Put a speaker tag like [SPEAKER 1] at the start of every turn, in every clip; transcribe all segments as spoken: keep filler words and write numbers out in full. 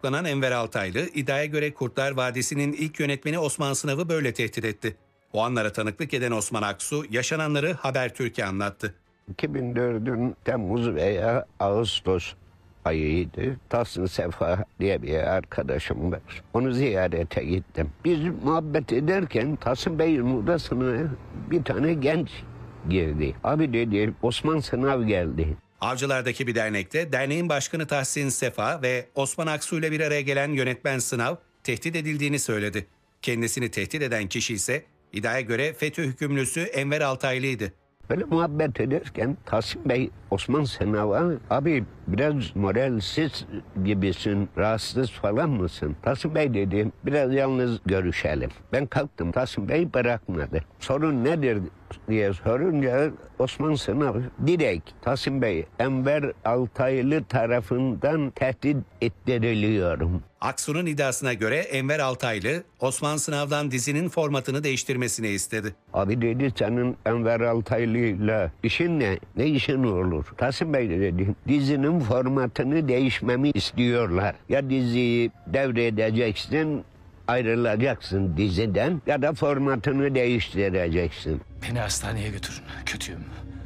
[SPEAKER 1] tutuklanan Enver Altaylı, iddiaya göre Kurtlar Vadisi'nin ilk yönetmeni Osman Sınav'ı böyle tehdit etti. O anlara tanıklık eden Osman Aksu, yaşananları Habertürk'e anlattı.
[SPEAKER 2] iki bin dördün Temmuz veya Ağustos ayıydı. Tahsin Sefa diye bir arkadaşım var. Onu ziyarete gittim. Biz muhabbet ederken Tahsin Bey'in odasına bir tane genç girdi. Abi dedi, Osman Sınav geldi.
[SPEAKER 1] Avcılar'daki bir dernekte derneğin başkanı Tahsin Sefa ve Osman Aksu ile bir araya gelen yönetmen Sınav tehdit edildiğini söyledi. Kendisini tehdit eden kişi ise iddiaya göre FETÖ hükümlüsü Enver Altaylı'ydı.
[SPEAKER 2] Böyle muhabbet ederken Tahsin Bey Osman Sınav'a, abi biraz moralsiz gibisin, rahatsız falan mısın? Tahsin Bey dedi, biraz yalnız görüşelim. Ben kalktım, Tahsin Bey bırakmadı. Sorun nedir diye sorunca Osman Sınav direkt, Tahsin Bey Enver Altaylı tarafından tehdit ettiriliyorum.
[SPEAKER 1] Aksu'nun iddiasına göre Enver Altaylı, Osman Sınav'dan dizinin formatını değiştirmesini istedi.
[SPEAKER 2] Abi dedi, senin Enver Altaylı'yla işin ne? Ne işin olur? Tahsin Bey dedi, dizinin formatını değişmemi istiyorlar. Ya diziyi devredeceksin, ayrılacaksın diziden, ya da formatını değiştireceksin.
[SPEAKER 3] Beni hastaneye götürün. Kötüyüm.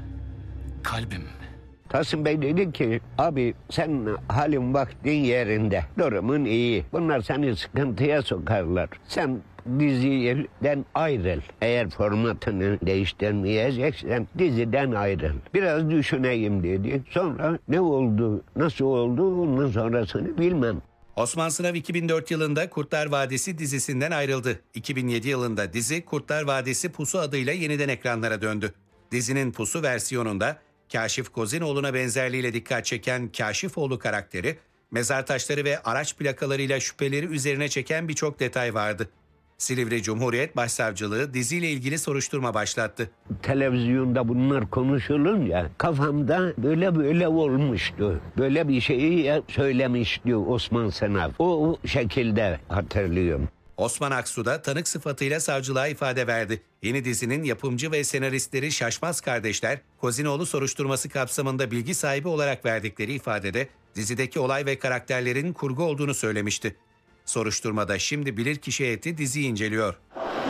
[SPEAKER 3] Kalbim.
[SPEAKER 2] Tahsin Bey dedi ki, abi sen halin vaktin yerinde, durumun iyi. Bunlar seni sıkıntıya sokarlar. Sen diziden ayrıl. Eğer formatını değiştirmeyeceksen diziden ayrıl. Biraz düşüneyim dedi. Sonra ne oldu, nasıl oldu, ondan sonrasını bilmem.
[SPEAKER 1] Osman Sınav iki bin dört yılında Kurtlar Vadisi dizisinden ayrıldı. iki bin yedi yılında dizi Kurtlar Vadisi Pusu adıyla yeniden ekranlara döndü. Dizinin Pusu versiyonunda Kaşif Kozinoğlu'na benzerliğiyle dikkat çeken Kaşifoğlu karakteri, mezar taşları ve araç plakalarıyla şüpheleri üzerine çeken birçok detay vardı. Silivri Cumhuriyet Başsavcılığı diziyle ilgili soruşturma başlattı.
[SPEAKER 2] Televizyonda bunlar konuşulunca kafamda böyle böyle olmuştu. Böyle bir şeyi söylemişti Osman Sınav. O şekilde hatırlıyorum.
[SPEAKER 1] Osman Aksu da tanık sıfatıyla savcılığa ifade verdi. Yeni dizinin yapımcı ve senaristleri Şaşmaz kardeşler, Kozinoğlu soruşturması kapsamında bilgi sahibi olarak verdikleri ifadede dizideki olay ve karakterlerin kurgu olduğunu söylemişti. Soruşturmada şimdi bilirkişi heyeti diziyi inceliyor.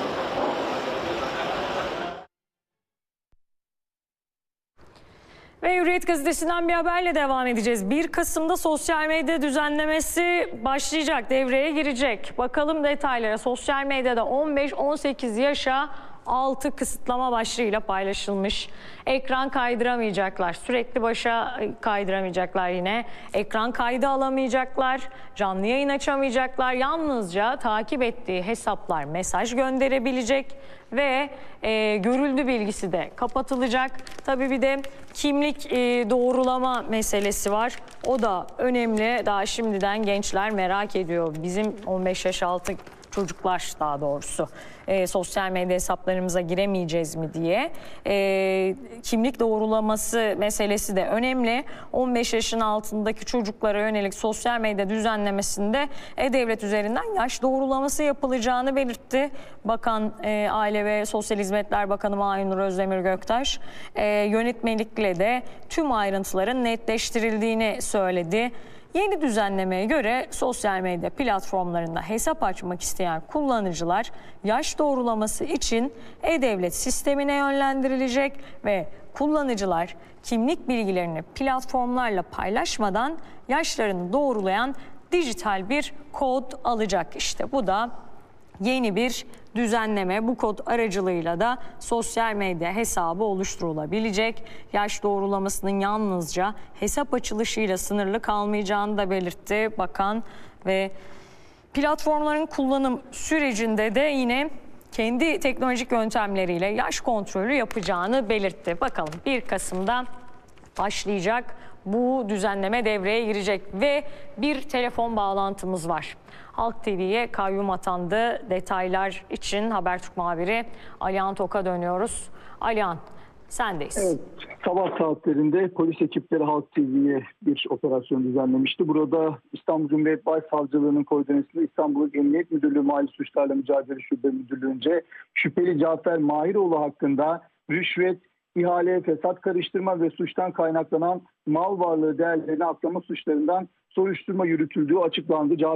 [SPEAKER 4] Ve Hürriyet Gazetesi'nden bir haberle devam edeceğiz. bir Kasım'da sosyal medya düzenlemesi başlayacak, devreye girecek. Bakalım detaylara. Sosyal medyada on beş on sekiz yaşa altı kısıtlama başlığıyla paylaşılmış. Ekran kaydıramayacaklar. Sürekli başa kaydıramayacaklar yine. Ekran kaydı alamayacaklar. Canlı yayın açamayacaklar. Yalnızca takip ettiği hesaplar mesaj gönderebilecek ve e, görüldü bilgisi de kapatılacak. Tabii bir de kimlik e, doğrulama meselesi var. O da önemli. Daha şimdiden gençler merak ediyor. Bizim on beş yaş altı çocuklar daha doğrusu e, sosyal medya hesaplarımıza giremeyeceğiz mi diye. E, kimlik doğrulaması meselesi de önemli. on beş yaşın altındaki çocuklara yönelik sosyal medya düzenlemesinde E-Devlet üzerinden yaş doğrulaması yapılacağını belirtti. Bakan e, Aile ve Sosyal Hizmetler Bakanı Mahir Özdemir Göktaş e, yönetmelikle de tüm ayrıntıların netleştirildiğini söyledi. Yeni düzenlemeye göre sosyal medya platformlarında hesap açmak isteyen kullanıcılar yaş doğrulaması için E-Devlet sistemine yönlendirilecek ve kullanıcılar kimlik bilgilerini platformlarla paylaşmadan yaşlarını doğrulayan dijital bir kod alacak. İşte bu da yeni bir düzenleme. Bu kod aracılığıyla da sosyal medya hesabı oluşturulabilecek. Yaş doğrulamasının yalnızca hesap açılışıyla sınırlı kalmayacağını da belirtti bakan ve platformların kullanım sürecinde de yine kendi teknolojik yöntemleriyle yaş kontrolü yapacağını belirtti. Bakalım bir Kasım'da başlayacak bu düzenleme devreye girecek ve bir telefon bağlantımız var. Halk T V'ye kayyum atandı. Detaylar için Habertürk muhabiri Alihan Tok'a dönüyoruz. Alihan, sendeyiz.
[SPEAKER 5] Evet, sabah saatlerinde polis ekipleri Halk T V'ye bir operasyon düzenlemişti. Burada İstanbul Cumhuriyet Başsavcılığı'nın koordinasyonunda İstanbul Emniyet Müdürlüğü Mali Suçlarla Mücadele Şube Müdürlüğü'nce şüpheli Cafer Mahiroğlu hakkında rüşvet, ihale, fesat karıştırma ve suçtan kaynaklanan mal varlığı değerlerini aklama suçlarından soruşturma yürütüldüğü açıklandı.